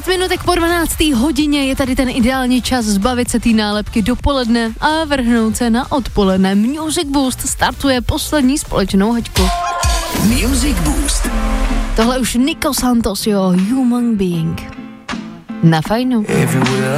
minutek po 12. hodině je tady ten ideální čas zbavit se té nálepky dopoledne a vrhnout se na odpoledne. Music Boost startuje poslední společnou hoďku. Music Boost. Tohle už Nico Santos, jo, Human Being. Na fajnu.